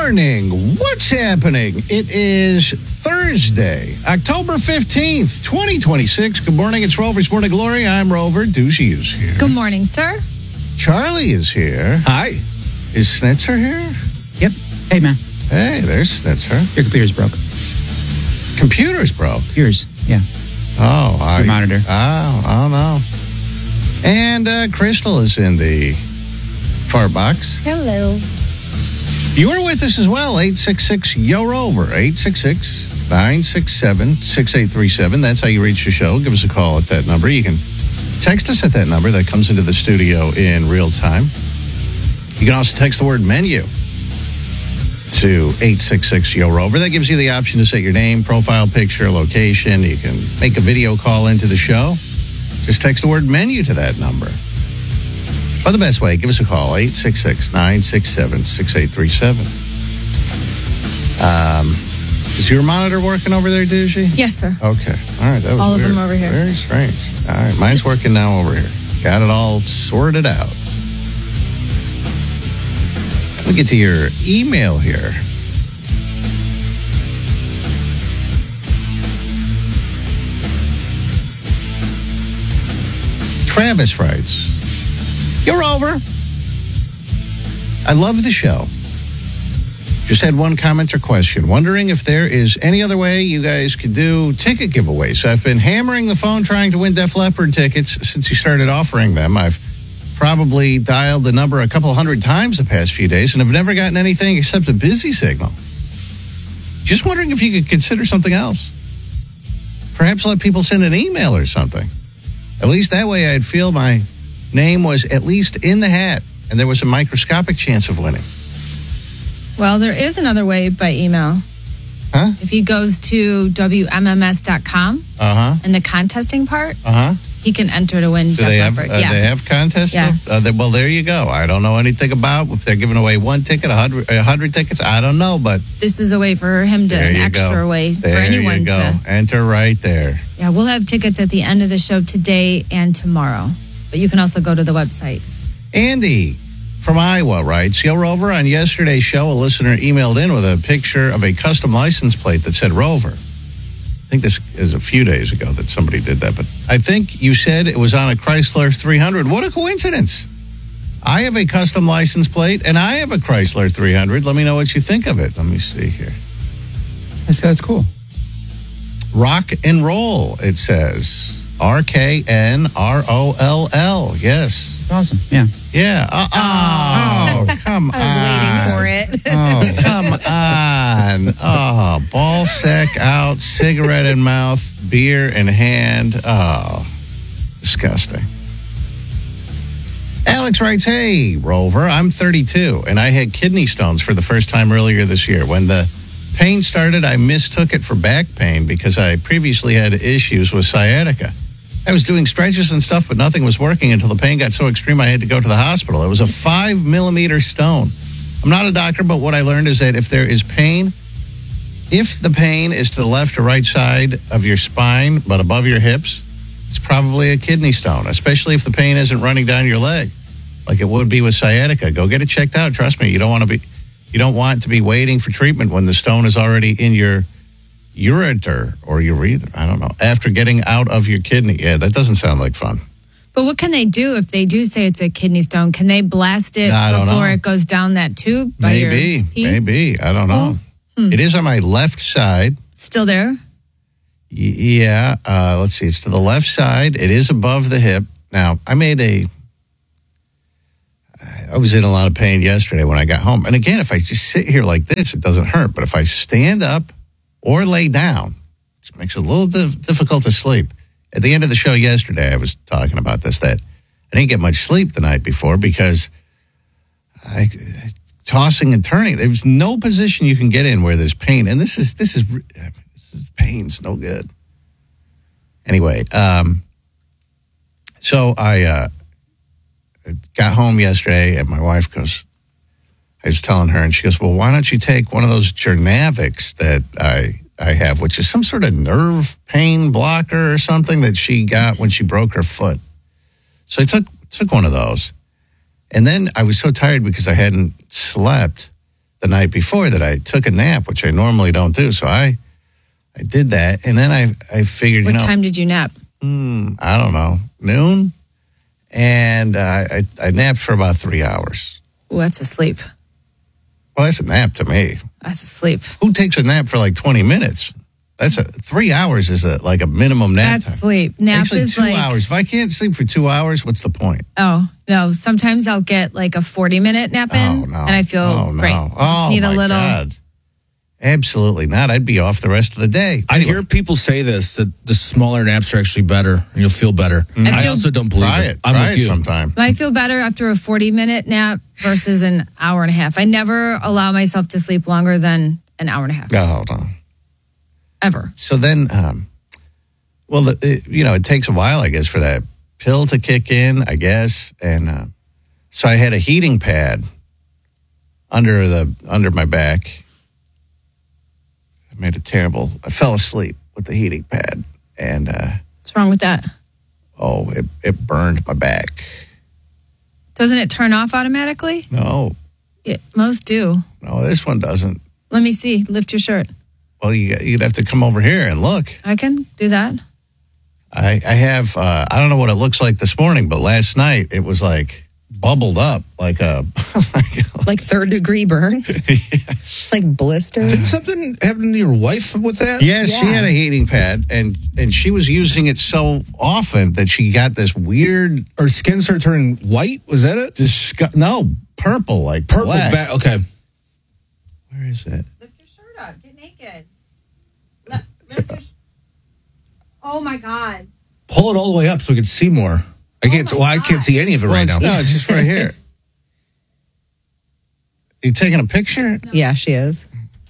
morning. What's happening? It is Thursday, October 15th, 2026. Good morning. It's Rover's Morning Glory. I'm Rover. Doozy is here. Good morning, sir. Charlie is here. Hi. Is Snitzer here? Yep. Hey, man. Hey, there's Snitzer. Your computer's broke. Computer's broke. Yours. Yeah. Oh, Your monitor. Oh, no. And Crystal is in the fart box. Hello. You are with us as well, 866-YO-ROVER, 866-967-6837. That's how you reach the show. Give us a call at that number. You can text us at that number that comes into the studio in real time. You can also text the word menu to 866-YO-ROVER. That gives you the option to set your name, profile picture, location. You can make a video call into the show. Just text the word menu to that number. Or the best way, give us a call, 866-967-6837. Is your monitor working over there, Doozy? Yes, sir. Okay. All right. That was all weird. of them over here. Very strange. All right. Mine's working now over here. Got it all sorted out. Let me get to your email here. Travis writes, "You're over. I love the show. Just had one comment or question. Wondering if there is any other way you guys could do ticket giveaways. So I've been hammering the phone trying to win Def Leppard tickets since you started offering them. I've probably dialed the number a couple hundred times the past few days and have never gotten anything except a busy signal. Just wondering if you could consider something else. Perhaps let people send an email or something. At least that way I'd feel my name was at least in the hat and there was a microscopic chance of winning." Well, there is another way by email. Huh? If he goes to WMMS.com and the contesting part, he can enter to win Do Def they have, Leppard. they have contests? Yeah. Well, there you go. I don't know anything about if they're giving away one ticket, 100 tickets. I don't know, but This is a way for him to, there an you extra go. way There for anyone you go. to. Enter right there. Yeah, we'll have tickets at the end of the show today and tomorrow. But you can also go to the website. Andy from Iowa writes, "Yo, Rover, on yesterday's show, a listener emailed in with a picture of a custom license plate that said Rover. I think this is a few days ago that somebody did that, but I think you said it was on a Chrysler 300. What a coincidence. I have a custom license plate, and I have a Chrysler 300. Let me know what you think of it." Let me see here. That's cool. Rock and roll, it says. RKNROLL. Yes. Awesome. Yeah. Yeah. Come on. I was waiting for it. Oh. Come on. Oh, ball sack out, cigarette in mouth, beer in hand. Oh, disgusting. Alex writes, "Hey, Rover, I'm 32, and I had kidney stones for the first time earlier this year. When the pain started, I mistook it for back pain because I previously had issues with sciatica. I was doing stretches and stuff, but nothing was working until the pain got so extreme I had to go to the hospital. It was a 5-millimeter stone. I'm not a doctor, but what I learned is that if there is pain, if the pain is to the left or right side of your spine, but above your hips, it's probably a kidney stone, especially if the pain isn't running down your leg, like it would be with sciatica. Go get it checked out. Trust me, you don't want to be waiting for treatment when the stone is already in your ureter or urethra, I don't know, after getting out of your kidney. Yeah, that doesn't sound like fun. But what can they do if they do say it's a kidney stone? Can they blast it before it goes down that tube? Maybe. I don't know. It is on my left side. Still there? Yeah. Let's see. It's to the left side. It is above the hip. Now, I was in a lot of pain yesterday when I got home. And again, if I just sit here like this, it doesn't hurt. But if I stand up or lay down, it makes it a little difficult to sleep. At the end of the show yesterday, I was talking about this, that I didn't get much sleep the night before because I tossing and turning. There's no position you can get in where there's pain. And this is pain's no good. Anyway, so I got home yesterday and my wife goes, I was telling her, and she goes, "Well, why don't you take one of those Journavx that I have, which is some sort of nerve pain blocker or something that she got when she broke her foot." So I took one of those. And then I was so tired because I hadn't slept the night before that I took a nap, which I normally don't do. So I did that, and then I figured, What time did you nap? I don't know, noon, and I napped for about 3 hours. Ooh, that's a sleep. Well, that's a nap to me. That's a sleep. Who takes a nap for like 20 minutes? 3 hours is like a minimum nap That's time. sleep. Nap Actually, is 2 hours. If I can't sleep for 2 hours, what's the point? Oh, no. Sometimes I'll get like a 40-minute nap in, and I feel great. I just need a little. God. Absolutely not. I'd be off the rest of the day. I hear people say this, that the smaller naps are actually better, and you'll feel better. I also don't believe Try it. it. I'm Try with it you. sometime. I feel better after a 40-minute nap versus an hour and a half. I never allow myself to sleep longer than an hour and a half. Oh, hold on. Ever. So then, it takes a while, I guess, for that pill to kick in, I guess. And so I had a heating pad under my back. I made it terrible. I fell asleep with the heating pad, and What's wrong with that? it burned my back. Doesn't it turn off automatically? No, Most do. no, this one doesn't. Let me see. Lift your shirt. Well, you'd have to come over here and look. I can do that. I have, I don't know what it looks like this morning, but last night it was like bubbled up like a... Like third-degree burn? Like blister? Did something happen to your wife with that? Yes, she had a heating pad, and she was using it so often that she got this weird... Her skin started turning white? Was that it? No, purple, like Purple black. Okay. Where is it? Lift your shirt up. Get naked. Oh, my God. Pull it all the way up so we can see more. I can't see any of it right now. No, it's just right here. You taking a picture? No. Yeah, she is.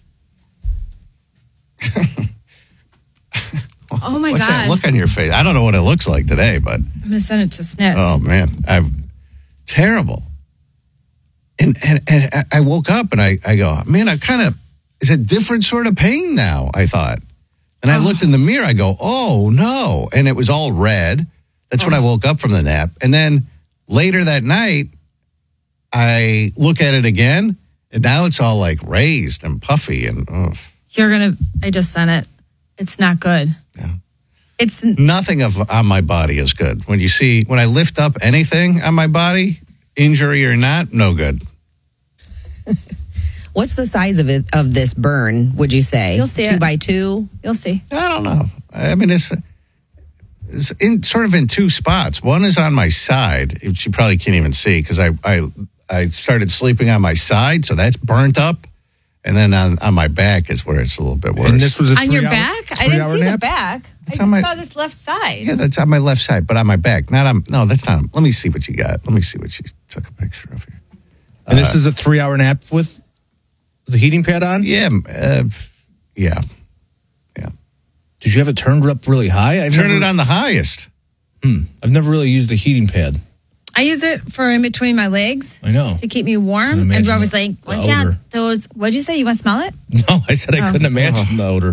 Oh, my What's God. that look on your face? I don't know what it looks like today, but... I'm going to send it to Snitz. Oh, man. Terrible. And I woke up and I go, man, it's a different sort of pain now, I thought. And I looked in the mirror, I go, oh, no. And it was all red. That's when I woke up from the nap. And then later that night, I look at it again, and now it's all like raised and puffy. And I just sent it. It's not good. Yeah. It's nothing on my body is good. When I lift up anything on my body, injury or not, no good. What's the size of this burn, would you say? You'll see 2 it. by 2? You'll see. I don't know. I mean, it's in two spots. One is on my side, which you probably can't even see because I started sleeping on my side, so that's burnt up. And then on my back is where it's a little bit worse. And this was on your back? I didn't see the back. I just saw this left side. Yeah, that's on my left side, but on my back. No, that's not. Let me see what you got. Let me see what you took a picture of here. And this is a 3-hour nap with the heating pad on? Yeah. Did you have it turned up really high? Turn it on the highest. I've never really used a heating pad. I use it for in between my legs. I know. To keep me warm. And Rob was like, watch out. What'd you say? You want to smell it? No, I said I couldn't imagine the odor.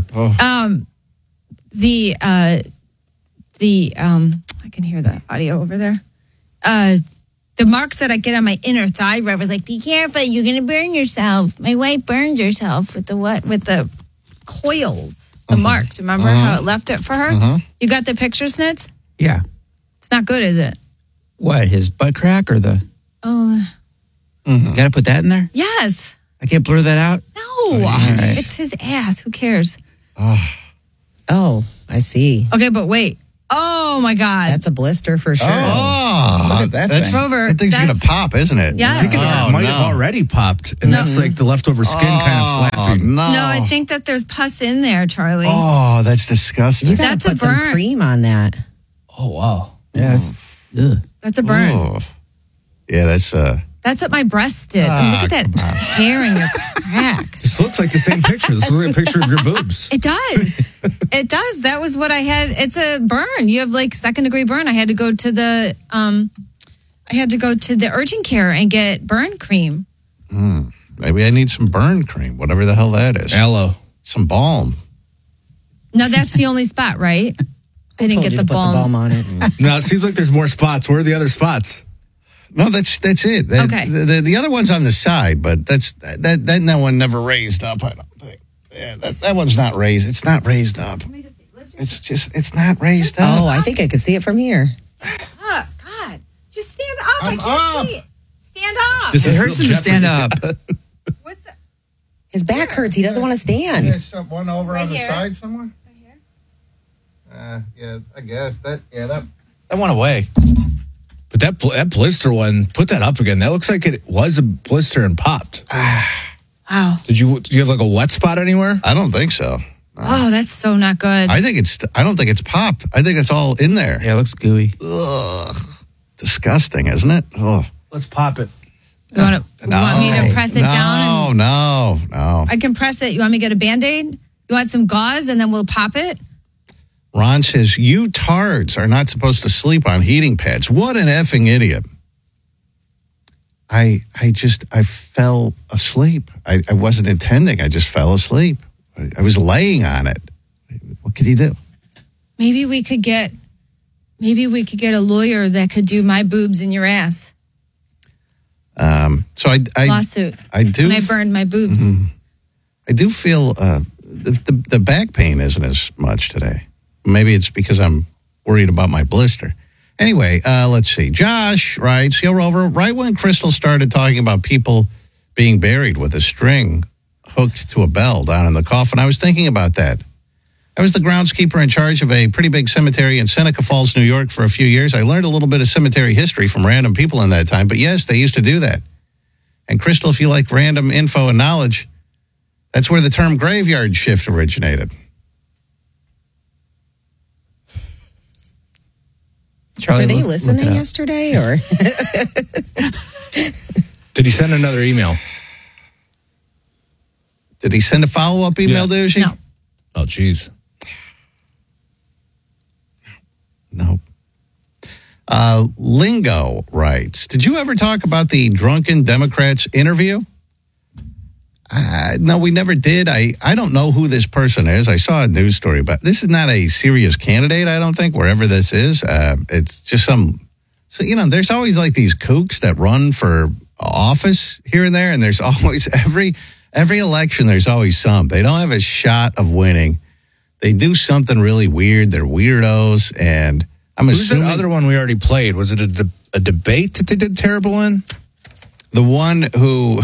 I can hear the audio over there. The marks that I get on my inner thigh, Rob was like, be careful, you're going to burn yourself. My wife burned herself with the coils, the marks. Remember how it left it for her? You got the picture, Snitz? Yeah. It's not good, is it? What, his butt crack or the... Oh. You got to put that in there? Yes. I can't blur that out? No. right. It's his ass. Who cares? Oh, I see. Okay, but wait. Oh, my God. That's a blister for sure. Oh, Look at that thing. Rover, that thing's going to pop, isn't it? Yes. I think it might have already popped, and that's like the leftover skin kind of flapping. No. No, I think that there's pus in there, Charlie. Oh, that's disgusting. You got That's to a put some burn. cream on that. Oh, wow. Yeah, ugh. That's a burn. Oh. Yeah, that's... That's what my breast did. Look at that hair in your crack. This looks like the same picture. This looks like a picture of your boobs. It does. It does. That was what I had. It's a burn. You have like 2nd-degree burn. I had to go to the urgent care and get burn cream. Maybe I need some burn cream, whatever the hell that is. Aloe. Some balm. No, that's the only spot, right? I didn't Told get you the to put the balm on it. Now, it seems like there's more spots. Where are the other spots? No, that's it. Okay. The other one's on the side, but that one never raised up. I don't think. Yeah, that one's not raised. It's not raised up. It's not raised up. Oh, I think I could see it from here. Oh, God. Just stand up. I'm I can't up. see it. Stand up. This It is hurts him to Jeffrey. stand up. What's that? His back hurts. He doesn't want to stand. There's one over Right on the here. side somewhere. Yeah, I guess that went away. But that blister one, put that up again. That looks like it was a blister and popped. Wow. Do you have like a wet spot anywhere? I don't think so. Oh, that's so not good. I don't think it's popped. I think it's all in there. Yeah, it looks gooey. Ugh, disgusting, isn't it? Oh, Let's pop it. You want me to press it down? No. I can press it. You want me to get a Band-Aid? You want some gauze and then we'll pop it? Ron says, you tards are not supposed to sleep on heating pads. What an effing idiot. I fell asleep. I wasn't intending. I just fell asleep. I was laying on it. What could he do? Maybe we could get a lawyer that could do my boobs in your ass. So I Lawsuit. I do. And I burned my boobs. I do feel the back pain isn't as much today. Maybe it's because I'm worried about my blister. Anyway, let's see. Josh writes, Yo, Rover, right when Crystal started talking about people being buried with a string hooked to a bell down in the coffin, I was thinking about that. I was the groundskeeper in charge of a pretty big cemetery in Seneca Falls, New York for a few years. I learned a little bit of cemetery history from random people in that time, but yes, they used to do that. And Crystal, if you like random info and knowledge, that's where the term graveyard shift originated. Charlie, Were they look it listening up. yesterday or? Did he send another email? Did he send a follow-up email, Yeah. Douchey? No. Oh, geez. No. Lingo writes, did you ever talk about the drunken Democrats interview? No, we never did. I don't know who this person is. I saw a news story, but this is not a serious candidate, I don't think, wherever this is. It's just there's always like these kooks that run for office here and there, and there's always every election, there's always some. They don't have a shot of winning. They do something really weird. They're weirdos, and I'm Who's assuming the other one we already played? Was it a debate that they did terrible in? the one who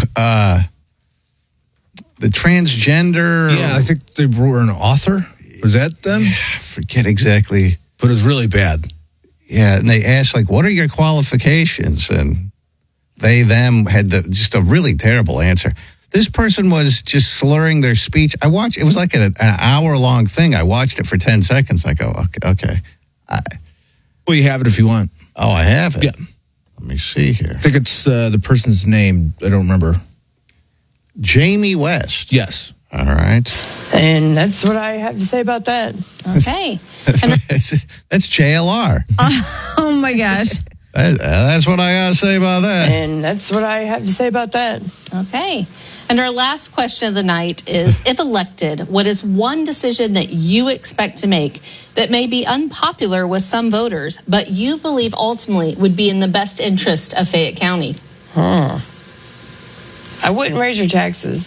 the transgender. Yeah, I think they were an author. Was that them? I forget exactly. But it was really bad. Yeah, and they asked, like, what are your qualifications? And them had just a really terrible answer. This person was just slurring their speech. I watched, it was like an hour-long thing. I watched it for 10 seconds. I go, okay. Well, you have it if you want. Oh, I have it. Yeah. Let me see here. I think it's the person's name. I don't remember. Jamie West. Yes. All right. And that's what I have to say about that. Okay. That's JLR. Oh my gosh. That's what I got to say about that. And that's what I have to say about that. Okay. And our last question of the night is, if elected, what is one decision that you expect to make that may be unpopular with some voters, but you believe ultimately would be in the best interest of Fayette County? I wouldn't raise your taxes.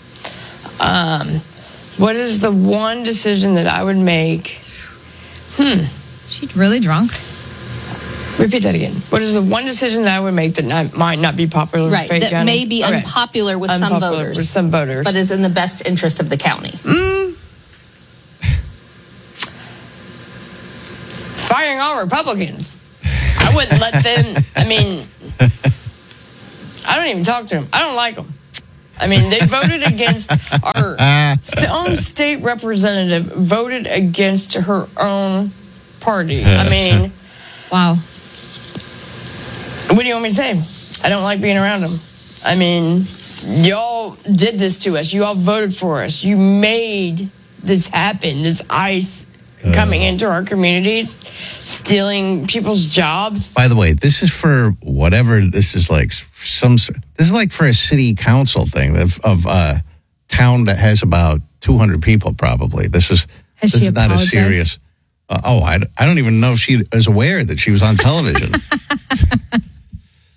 What is the one decision that I would make? She's really drunk. Repeat that again. What is the one decision that I would make that might not be popular with Right. Fayette That County? may be Okay. unpopular with some Unpopular voters. with some voters. But is in the best interest of the county. Firing all Republicans. I wouldn't let them. I mean, I don't even talk to them. I don't like them. I mean, they voted against our own state representative, voted against her own party. I mean, Wow. what do you want me to say? I don't like being around them. I mean, y'all did this to us. You all voted for us. You made this happen, this ICE coming into our communities, stealing people's jobs. By the way, this is for whatever this is like. This is like for a city council thing of a town that has about 200 people. Probably this is Has she not a apologized? serious. I don't even know if she is aware that she was on television.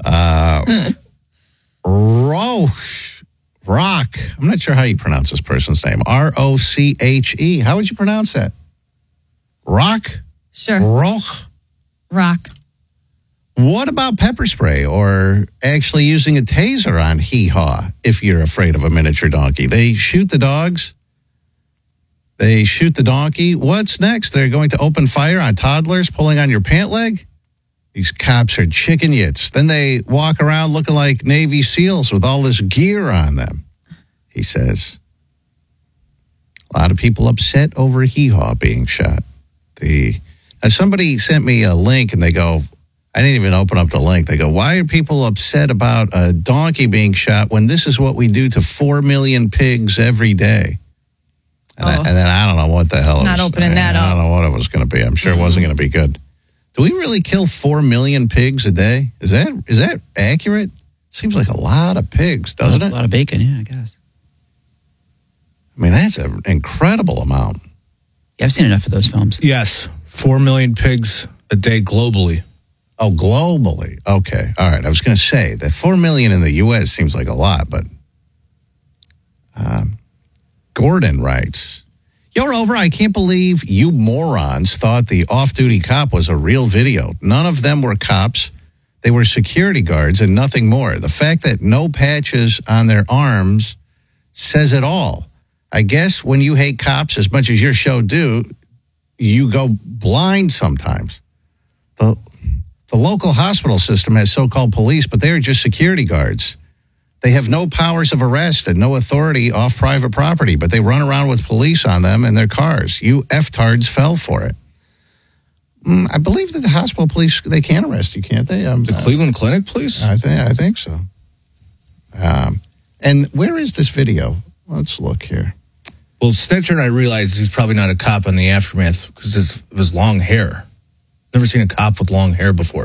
Rock. I'm not sure how you pronounce this person's name. Roche. How would you pronounce that? Rock? Sure. Rock. What about pepper spray or actually using a taser on hee-haw if you're afraid of a miniature donkey? They shoot the dogs. They shoot the donkey. What's next? They're going to open fire on toddlers pulling on your pant leg? These cops are chicken yits. Then they walk around looking like Navy SEALs with all this gear on them, he says. A lot of people upset over hee-haw being shot. Somebody sent me a link, and they go, I didn't even open up the link. They go, why are people upset about a donkey being shot when this is what we do to 4 million pigs every day? And then I don't know what the hell. Not opening that up. I don't know what it was going to be. I'm sure it wasn't going to be good. Do we really kill 4 million pigs a day? Is that accurate? Seems like a lot of pigs, doesn't it? A lot of bacon, yeah, I guess. I mean, that's an incredible amount. Yeah, I've seen enough of those films. Yes, 4 million pigs a day globally. Oh, globally. Okay. All right. I was going to say that 4 million in the U.S. seems like a lot, but Gordon writes, Yo, Rover, I can't believe you morons thought the off-duty cop was a real video. None of them were cops. They were security guards and nothing more. The fact that no patches on their arms says it all. I guess when you hate cops as much as your show do, you go blind sometimes. The local hospital system has so-called police, but they are just security guards. They have no powers of arrest and no authority off private property, but they run around with police on them in their cars. You F-tards fell for it. I believe that the hospital police, they can arrest you, can't they? The Cleveland Clinic police? I think so. And where is this video? Let's look here. Well, Snitcher and I realized he's probably not a cop in the aftermath because of his long hair. Never seen a cop with long hair before.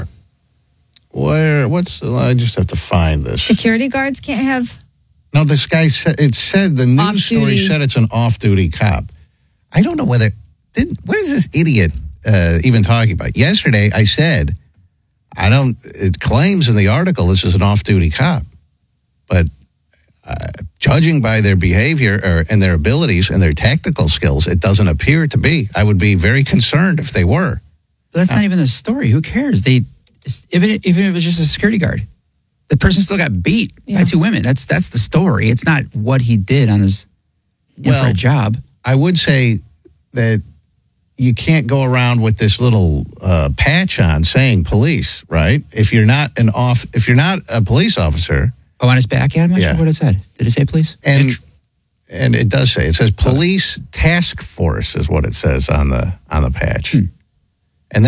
I just have to find this. Security guards can't have. No, this guy said, the news story said it's an off-duty cop. I don't know what is this idiot even talking about? Yesterday I said, it claims in the article this is an off-duty cop, but judging by their behavior and their abilities and their tactical skills, it doesn't appear to be. I would be very concerned if they were. But that's not even the story. Who cares? Even if it was just a security guard, the person still got beat by two women. That's the story. It's not what he did on his for a job. I would say that you can't go around with this little patch on saying police, right? If you're not a police officer. Oh, on his back? Yeah, I'm not sure what it said. Did it say police? And it does say, it says police task force is what it says on the patch. And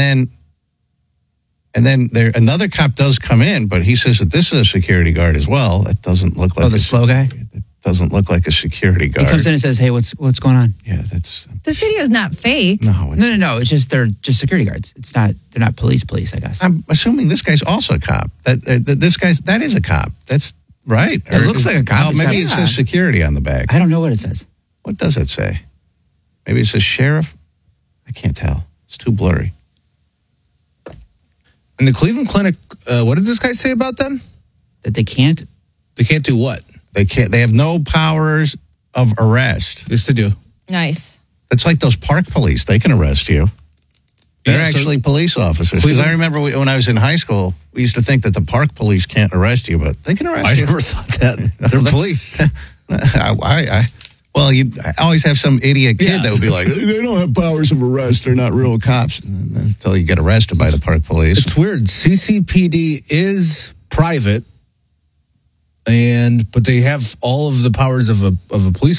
then another cop does come in, but he says that this is a security guard as well. It doesn't look like the slow guy. It doesn't look like a security guard. He comes in and says, "Hey, what's going on?" Yeah, this video is not fake. No. It's just they're just security guards. They're not police, I guess. I'm assuming this guy's also a cop. That is a cop. That's right. It looks like a cop. Maybe it says security on the back. I don't know what it says. What does it say? Maybe it says sheriff. I can't tell. It's too blurry. In the Cleveland Clinic, what did this guy say about them? That they can't? They can't do what? They can't. They have no powers of arrest. Yes, they do. Nice. It's like those park police. They can arrest you. They're actually police officers. Because I remember when I was in high school, we used to think that the park police can't arrest you, but they can arrest you. I never thought that. They're police. Well, you always have some idiot kid that would be like, they don't have powers of arrest. They're not real cops. Until you get arrested by the park police. It's weird. CCPD is private, but they have all of the powers of a police